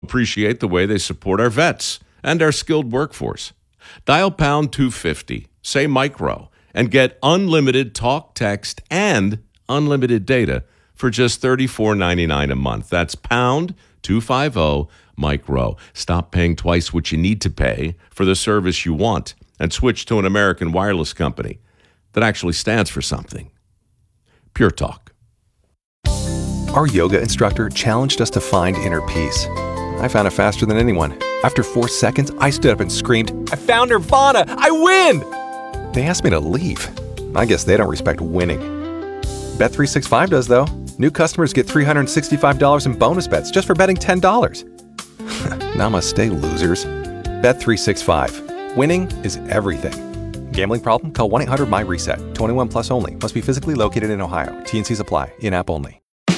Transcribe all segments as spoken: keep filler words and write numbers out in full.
Appreciate the way they support our vets and our skilled workforce. Dial pound two fifty, say micro, and get unlimited talk, text, and unlimited data for just thirty-four ninety-nine a month. That's pound two fifty micro. Stop paying twice what you need to pay for the service you want and switch to an American wireless company that actually stands for something. Pure Talk. Our yoga instructor challenged us to find inner peace. I found it faster than anyone. After four seconds, I stood up and screamed, "I found Nirvana! I win!" They asked me to leave. I guess they don't respect winning. Bet three sixty-five does, though. New customers get three hundred sixty-five dollars in bonus bets just for betting ten dollars. Namaste, losers. Bet three sixty-five. Winning is everything. Gambling problem? Call one eight hundred my reset. twenty-one plus only. Must be physically located in Ohio. T and Cs apply. In-app only.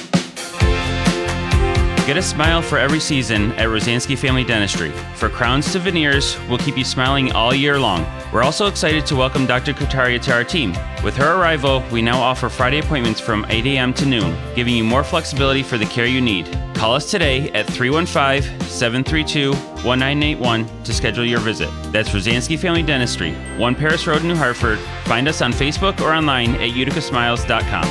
Get a smile for every season at Rosansky Family Dentistry. For crowns to veneers, we'll keep you smiling all year long. We're also excited to welcome Doctor Kutaria to our team. With her arrival, we now offer Friday appointments from eight a.m. to noon, giving you more flexibility for the care you need. Call us today at three one five, seven three two, one nine eight one to schedule your visit. That's Rosansky Family Dentistry, One Paris Road, New Hartford. Find us on Facebook or online at utica smiles dot com.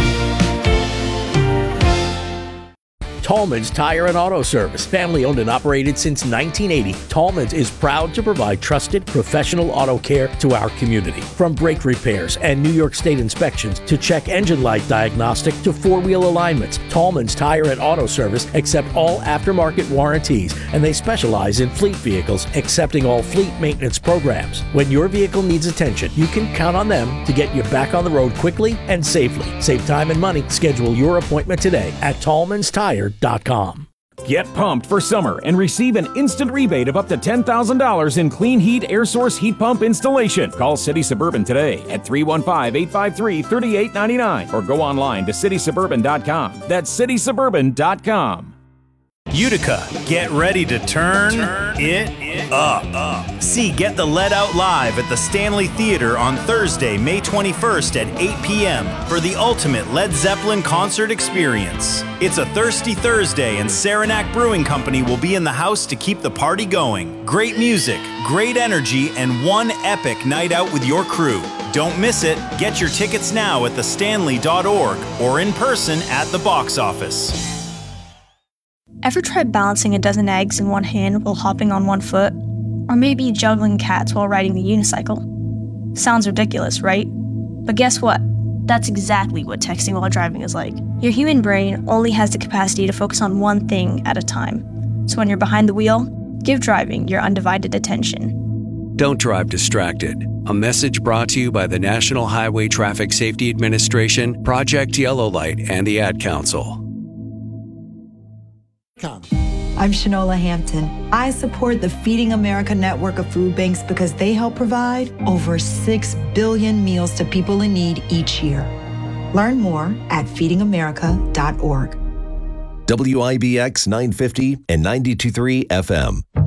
Tallman's Tire and Auto Service, family owned and operated since nineteen eighty. Tallman's is proud to provide trusted, professional auto care to our community. From brake repairs and New York State inspections to check engine light diagnostic to four-wheel alignments, Tallman's Tire and Auto Service accept all aftermarket warranties, and they specialize in fleet vehicles, accepting all fleet maintenance programs. When your vehicle needs attention, you can count on them to get you back on the road quickly and safely. Save time and money. Schedule your appointment today at tallmans tire dot com. Get pumped for summer and receive an instant rebate of up to ten thousand dollars in Clean Heat Air Source Heat Pump installation. Call City Suburban today at three one five, eight five three, three eight nine nine or go online to city suburban dot com. That's city suburban dot com. Utica, get ready to turn, turn it, it up. up. See Get the Lead Out live at the Stanley Theater on Thursday, May twenty-first at eight p.m. for the ultimate Led Zeppelin concert experience. It's a thirsty Thursday, and Saranac Brewing Company will be in the house to keep the party going. Great music, great energy, and one epic night out with your crew. Don't miss it. Get your tickets now at the stanley dot org or in person at the box office. Ever tried balancing a dozen eggs in one hand while hopping on one foot? Or maybe juggling cats while riding the unicycle? Sounds ridiculous, right? But guess what? That's exactly what texting while driving is like. Your human brain only has the capacity to focus on one thing at a time. So when you're behind the wheel, give driving your undivided attention. Don't drive distracted. A message brought to you by the National Highway Traffic Safety Administration, Project Yellow Light, and the Ad Council. I'm Shanola Hampton. I support the Feeding America network of food banks because they help provide over six billion meals to people in need each year. Learn more at feeding america dot org. W I B X nine fifty and ninety-two point three F M.